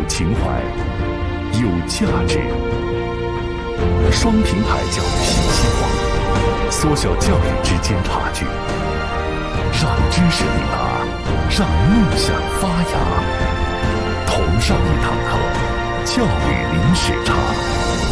情怀，有价值。双平台教育新希望，缩小教育之间差距，让知识抵达，让梦想发芽。同上一堂课，教育零时差。